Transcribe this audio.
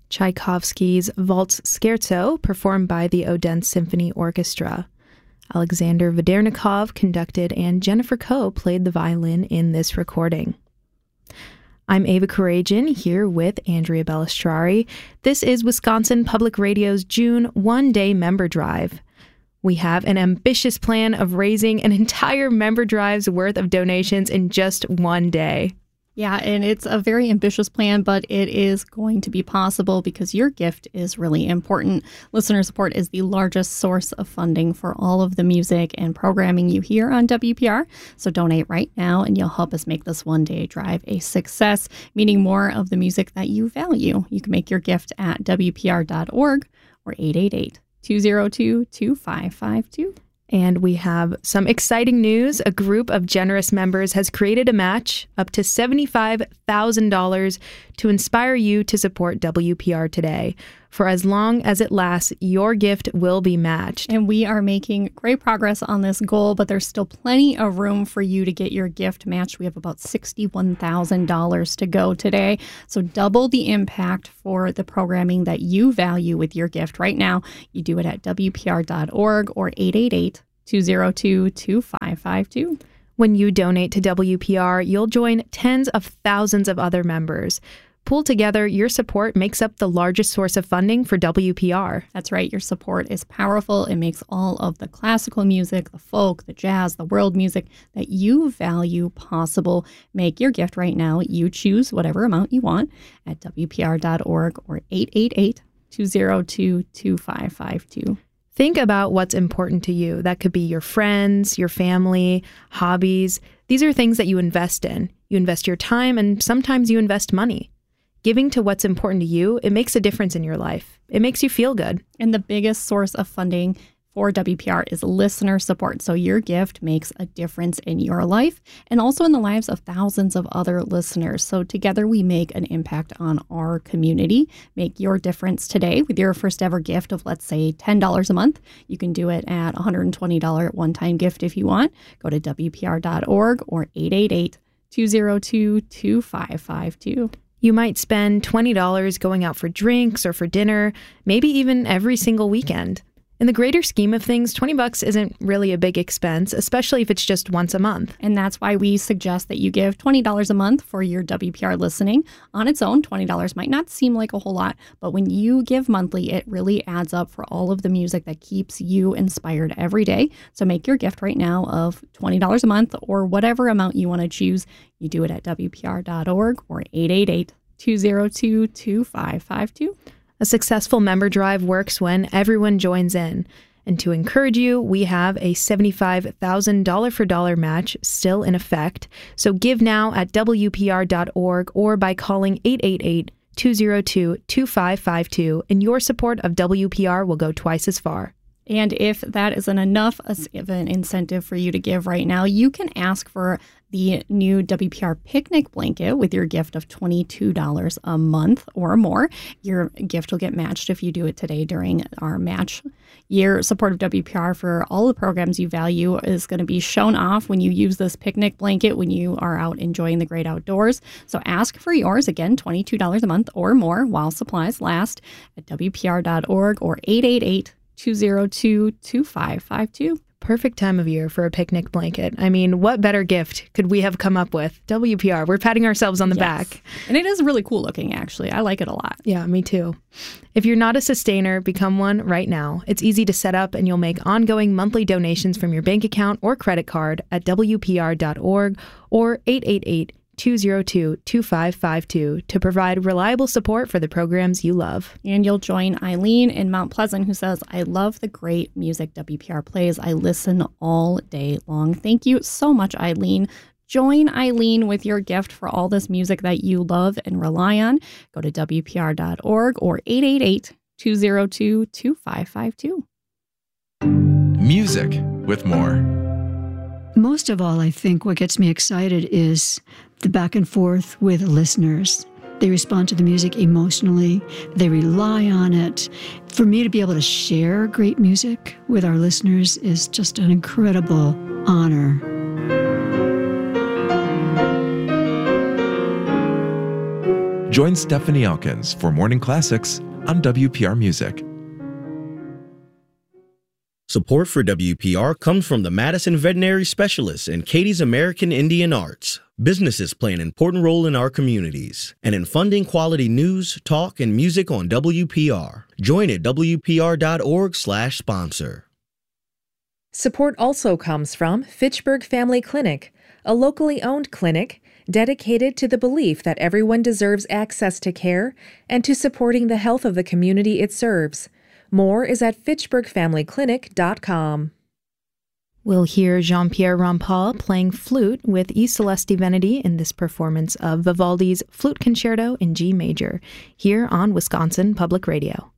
Tchaikovsky's Waltz Scherzo, performed by the Odense Symphony Orchestra. Alexander Vedernikov conducted, and Jennifer Coe played the violin in this recording. I'm Ava Karajan, here with Andrea Bellistrari. This is Wisconsin Public Radio's June one-day member drive. We have an ambitious plan of raising an entire member drive's worth of donations in just one day. Yeah, and it's a very ambitious plan, but it is going to be possible because your gift is really important. Listener support is the largest source of funding for all of the music and programming you hear on WPR. So donate right now and you'll help us make this one-day drive a success, meaning more of the music that you value. You can make your gift at WPR.org or 888-202-2552. And we have some exciting news. A group of generous members has created a match up to $75,000 to inspire you to support WPR today. For as long as it lasts, your gift will be matched. And we are making great progress on this goal, but there's still plenty of room for you to get your gift matched. We have about $61,000 to go today. So double the impact for the programming that you value with your gift right now. You do it at WPR.org or 888-202-2552. When you donate to WPR, you'll join tens of thousands of other members. Pulled together, your support makes up the largest source of funding for WPR. That's right. Your support is powerful. It makes all of the classical music, the folk, the jazz, the world music that you value possible. Make your gift right now. You choose whatever amount you want at WPR.org or 888-202-2552. Think about what's important to you. That could be your friends, your family, hobbies. These are things that you invest in. You invest your time, and sometimes you invest money. Giving to what's important to you, it makes a difference in your life. It makes you feel good. And the biggest source of funding for WPR is listener support. So your gift makes a difference in your life and also in the lives of thousands of other listeners. So together we make an impact on our community. Make your difference today with your first ever gift of, let's say, $10 a month. You can do it at $120 one-time gift if you want. Go to WPR.org or 888-202-2552. You might spend $20 going out for drinks or for dinner, maybe even every single weekend. In the greater scheme of things, $20 isn't really a big expense, especially if it's just once a month. And that's why we suggest that you give $20 a month for your WPR listening. On its own, $20 might not seem like a whole lot, but when you give monthly, it really adds up for all of the music that keeps you inspired every day. So make your gift right now of $20 a month or whatever amount you want to choose. You do it at WPR.org or 888-202-2552. A successful member drive works when everyone joins in. And to encourage you, we have a $75,000 for dollar match still in effect. So give now at WPR.org or by calling 888-202-2552, and your support of WPR will go twice as far. And if that isn't enough of an incentive for you to give right now, you can ask for the new WPR picnic blanket with your gift of $22 a month or more. Your gift will get matched if you do it today during our match. Your support of WPR for all the programs you value is going to be shown off when you use this picnic blanket when you are out enjoying the great outdoors. So ask for yours, again, $22 a month or more while supplies last at WPR.org or 888-202-2552. Perfect time of year for a picnic blanket. I mean, what better gift could we have come up with? WPR, we're patting ourselves on the back. And it is really cool looking, actually. I like it a lot. Yeah, me too. If you're not a sustainer, become one right now. It's easy to set up, and you'll make ongoing monthly donations from your bank account or credit card at WPR.org or 888-202-2552 to provide reliable support for the programs you love. And you'll join Eileen in Mount Pleasant, who says, I love the great music WPR plays. I listen all day long. Thank you so much, Eileen. Join Eileen with your gift for all this music that you love and rely on. Go to WPR.org or 888-202-2552. Music with more. Most of all, I think what gets me excited is the back and forth with listeners. They respond to the music emotionally. They rely on it. For me to be able to share great music with our listeners is just an incredible honor. Join Stephanie Elkins for Morning Classics on WPR Music. Support for WPR comes from the Madison Veterinary Specialists and Katie's American Indian Arts. Businesses play an important role in our communities and in funding quality news, talk, and music on WPR. Join at WPR.org/sponsor. Support also comes from Fitchburg Family Clinic, a locally owned clinic dedicated to the belief that everyone deserves access to care and to supporting the health of the community it serves. More is at fitchburgfamilyclinic.com. We'll hear Jean-Pierre Rampal playing flute with E. Celeste Venety in this performance of Vivaldi's Flute Concerto in G Major, here on Wisconsin Public Radio.